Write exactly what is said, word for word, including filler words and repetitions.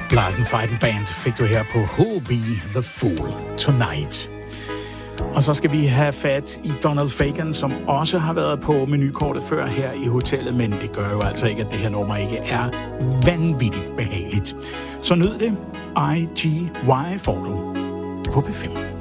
Larsen Fighting Band fik du her på Who'll Be The Fool Tonight. Og så skal vi have fat i Donald Fagen, som også har været på menukortet før her i hotellet, men det gør jo altså ikke, at det her nummer ikke er vanvittigt behageligt. Så nyd det. I G Y får du på P fem.